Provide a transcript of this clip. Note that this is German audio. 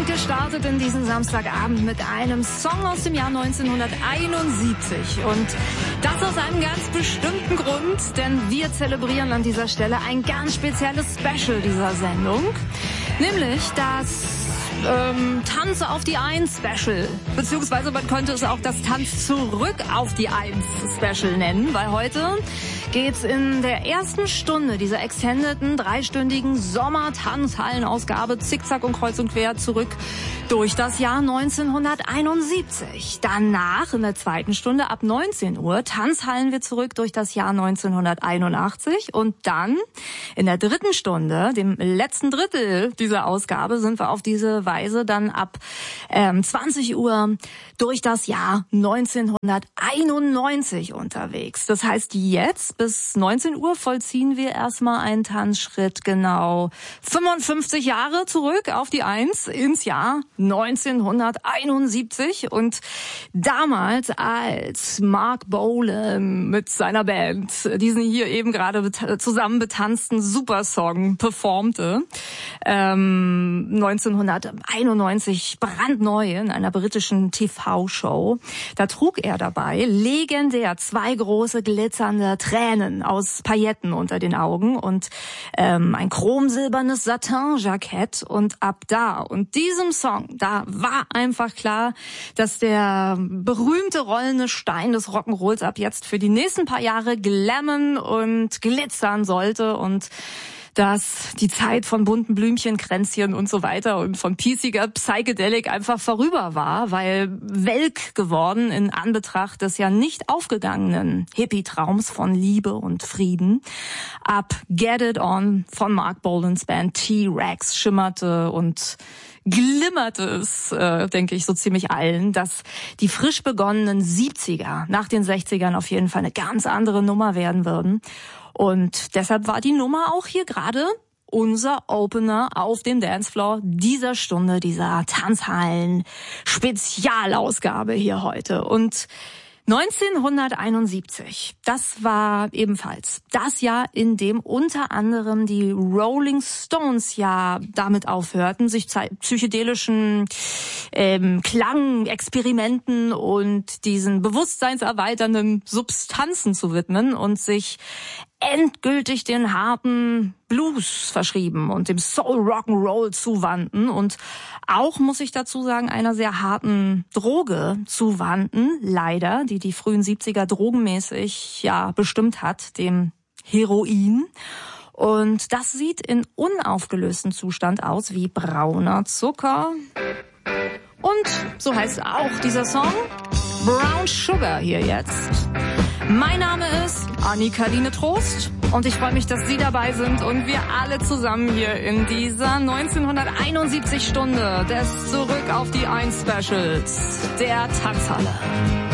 sind gestartet in diesen Samstagabend mit einem Song aus dem Jahr 1971. Und das aus einem ganz bestimmten Grund, denn wir zelebrieren an dieser Stelle ein ganz spezielles Special dieser Sendung. Nämlich das Tanz auf die Eins Special. Beziehungsweise man könnte es auch das Tanz zurück auf die Eins Special nennen, weil heute geht's in der ersten Stunde dieser extendeten, 3-stündigen Sommer-Tanzhallen-Ausgabe zickzack und kreuz und quer zurück durch das Jahr 1971. Danach in der zweiten Stunde ab 19 Uhr tanzhallen wir zurück durch das Jahr 1981 und dann in der dritten Stunde, dem letzten Drittel dieser Ausgabe, sind wir auf diese Weise dann ab 20 Uhr durch das Jahr 1991 unterwegs. Das heißt, jetzt bis 19 Uhr vollziehen wir erstmal einen Tanzschritt genau 55 Jahre zurück auf die Eins ins Jahr 1971 und damals, als Marc Bolan mit seiner Band diesen hier eben gerade zusammen betanzten Supersong performte, 1991 brandneu in einer britischen TV-Show. Da trug er dabei legendär 2 große glitzernde Tränen aus Pailletten unter den Augen und ein chromsilbernes Satin-Jackett und ab da und diesem Song, da war einfach klar, dass der berühmte rollende Stein des Rock'n'Rolls ab jetzt für die nächsten paar Jahre glammen und glitzern sollte und dass die Zeit von bunten Blümchenkränzchen und so weiter und von pieciger Psychedelic einfach vorüber war, weil welk geworden in Anbetracht des ja nicht aufgegangenen Hippie-Traums von Liebe und Frieden. Ab Get It On von Marc Bolans Band T-Rex schimmerte und glimmerte es, denke ich, so ziemlich allen, dass die frisch begonnenen 70er nach den 60ern auf jeden Fall eine ganz andere Nummer werden würden. Und deshalb war die Nummer auch hier gerade unser Opener auf dem Dancefloor dieser Stunde, dieser Tanzhallen-Spezialausgabe hier heute. Und 1971, das war ebenfalls das Jahr, in dem unter anderem die Rolling Stones ja damit aufhörten, sich psychedelischen Klangexperimenten und diesen bewusstseinserweiternden Substanzen zu widmen und sich endgültig den harten Blues verschrieben und dem Soul Rock'n'Roll zuwandten und auch, muss ich dazu sagen, einer sehr harten Droge zuwandten, leider, die frühen 70er drogenmäßig ja bestimmt hat, dem Heroin. Und das sieht in unaufgelöstem Zustand aus wie brauner Zucker. Und so heißt auch dieser Song, Brown Sugar hier jetzt. Mein Name ist Annika-Line Trost und ich freue mich, dass Sie dabei sind und wir alle zusammen hier in dieser 1971 Stunde des Zurück auf die Eins Specials der Tanzhalle.